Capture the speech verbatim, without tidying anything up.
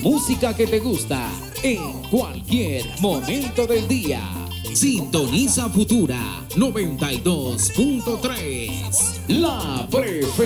música que te gusta en cualquier momento del día. Sintoniza Futura noventa y dos punto tres. La preferencia.